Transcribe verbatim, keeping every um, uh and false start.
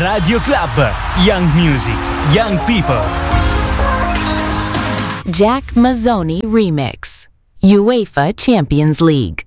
Radio Club. Young Music, Young People. Jack Mazzoni Remix. UEFA Champions League.